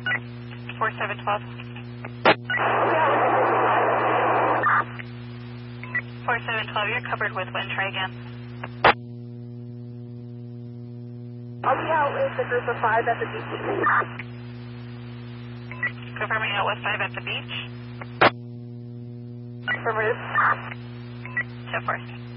4712. 4712, you're covered with wind. Try again. I'll be out with a group of 5 at the beach. Confirming out with 5 at the beach. Affirmative. 10-4.